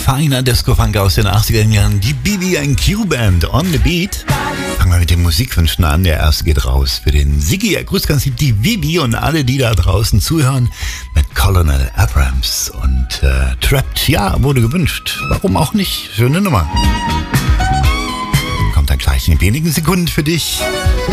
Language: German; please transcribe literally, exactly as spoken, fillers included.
feiner Disco-Funk aus den achtziger Jahren. Die B B and Q Band on the Beat. Fangen wir mit den Musikwünschen an. Der erste geht raus für den Siggi. Er grüßt ganz lieb die Bibi und alle, die da draußen zuhören, mit Colonel Abrams. Und äh, Trapped, ja, wurde gewünscht. Warum auch nicht? Schöne Nummer. Kommt dann gleich in wenigen Sekunden für dich.